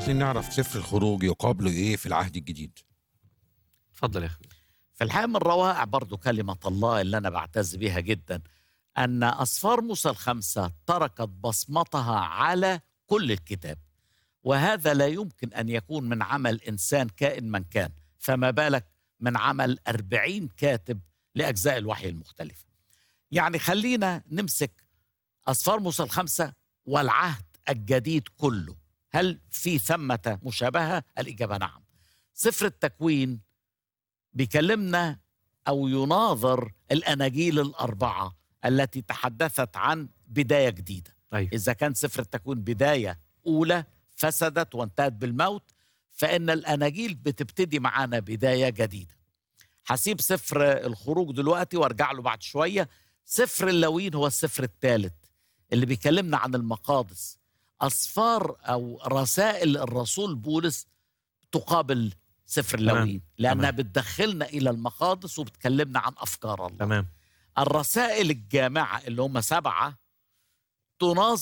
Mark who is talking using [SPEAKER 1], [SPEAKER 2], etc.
[SPEAKER 1] عايزين نعرف سفر الخروج يقابله ايه في العهد الجديد؟
[SPEAKER 2] اتفضل يا أخي.
[SPEAKER 3] في الحقيقة من روائع برضو كلمة الله اللي أنا بعتز بيها جدا أن أسفار موسى الخمسة تركت بصمتها على كل الكتاب، وهذا لا يمكن أن يكون من عمل إنسان كائن من كان، فما بالك من عمل 40 كاتب لأجزاء الوحي المختلفة. يعني خلينا نمسك أسفار موسى الخمسة والعهد الجديد كله، هل في ثمة مشابهة؟ الإجابة نعم. سفر التكوين بيكلمنا أو يناظر الأناجيل الأربعة التي تحدثت عن بداية جديدة.
[SPEAKER 2] أيوة.
[SPEAKER 3] إذا كان سفر التكوين بداية أولى فسدت وانتهت بالموت، فإن الأناجيل بتبتدي معانا بداية جديدة. هسيب سفر الخروج دلوقتي وارجع له بعد شوية. سفر اللاويين هو السفر الثالث اللي بيكلمنا عن المقادس. أسفار أو رسائل الرسول بولس تقابل سفر اللاويين لأنها بتدخلنا إلى المقادس وبتكلمنا عن أفكار الله.
[SPEAKER 2] تمام.
[SPEAKER 3] الرسائل الجامعة اللي هم 7 تناظر